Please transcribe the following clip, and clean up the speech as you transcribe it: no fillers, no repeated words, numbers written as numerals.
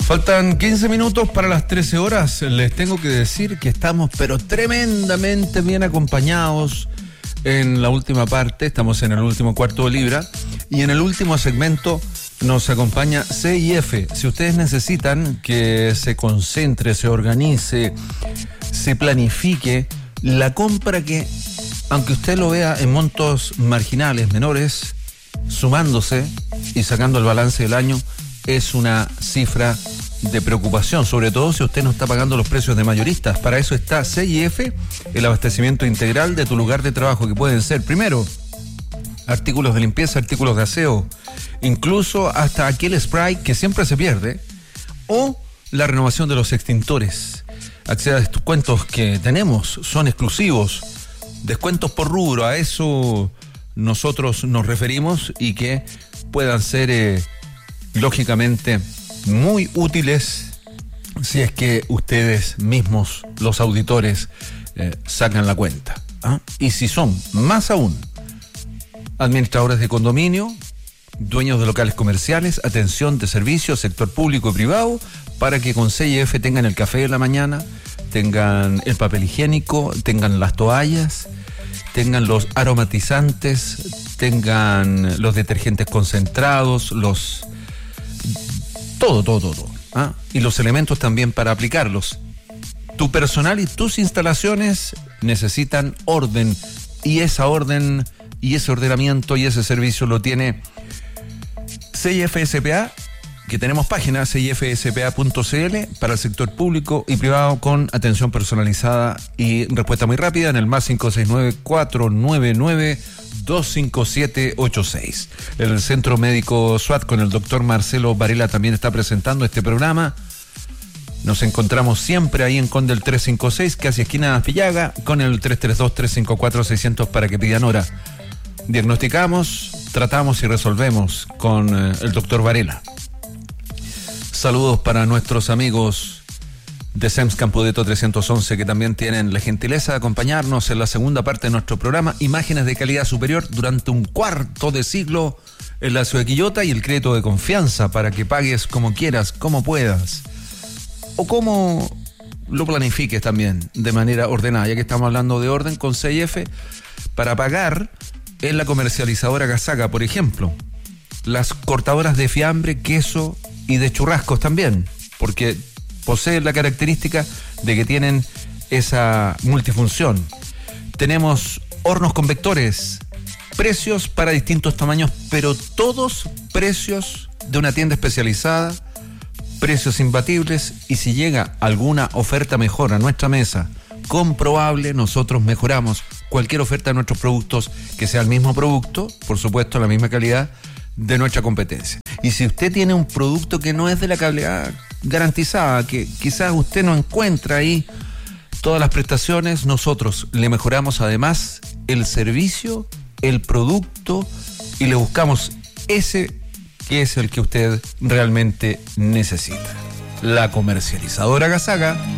Faltan 15 minutos para las 13 horas. Les tengo que decir que estamos pero tremendamente bien acompañados en la última parte. Estamos en el último cuarto de libra y en el último segmento nos acompaña CIF. Si ustedes necesitan que se concentre, se organice, se planifique la compra que, aunque usted lo vea en montos marginales, menores, sumándose y sacando el balance del año, es una cifra de preocupación, sobre todo si usted no está pagando los precios de mayoristas. Para eso está CIF, el abastecimiento integral de tu lugar de trabajo, que pueden ser, primero, artículos de limpieza, artículos de aseo, incluso hasta aquel spray que siempre se pierde, o la renovación de los extintores. Acceda a descuentos que tenemos, son exclusivos, descuentos por rubro, a eso nosotros nos referimos, y que puedan ser lógicamente muy útiles si es que ustedes mismos, los auditores, sacan la cuenta, ¿ah? Y si son, más aún, administradores de condominio, dueños de locales comerciales, atención de servicios, sector público y privado, para que con CIF tengan el café de la mañana, tengan el papel higiénico, tengan las toallas, tengan los aromatizantes, tengan los detergentes concentrados, todo, ¿ah? Y los elementos también para aplicarlos. Tu personal y tus instalaciones necesitan orden, y esa orden y ese ordenamiento y ese servicio lo tiene CIF S.p.A., que tenemos página cifspa.cl para el sector público y privado, con atención personalizada y respuesta muy rápida en el más 569-499-25786. El Centro Médico SWAT con el doctor Marcelo Varela también está presentando este programa. Nos encontramos siempre ahí en Conde el 356, casi esquina de Aspillaga, con el 332-354-600 para que pidan hora. Diagnosticamos, tratamos y resolvemos con el doctor Varela. Saludos para nuestros amigos de SEMS Campodeto 311, que también tienen la gentileza de acompañarnos en la segunda parte de nuestro programa. Imágenes de calidad superior durante un cuarto de siglo en la ciudad de Quillota, y el crédito de confianza para que pagues como quieras, como puedas, o como lo planifiques también de manera ordenada. Ya que estamos hablando de orden, con CIF, para pagar en la comercializadora Casaca, por ejemplo, las cortadoras de fiambre, queso y de churrascos también, porque poseen la característica de que tienen esa multifunción. Tenemos hornos convectores, precios para distintos tamaños, pero todos precios de una tienda especializada, precios imbatibles, y si llega alguna oferta mejor a nuestra mesa, comprobable, nosotros mejoramos cualquier oferta de nuestros productos, que sea el mismo producto, por supuesto, la misma calidad de nuestra competencia. Y si usted tiene un producto que no es de la calidad garantizada, que quizás usted no encuentra ahí todas las prestaciones, nosotros le mejoramos además el servicio, el producto, y le buscamos ese que es el que usted realmente necesita. La comercializadora Gazaga.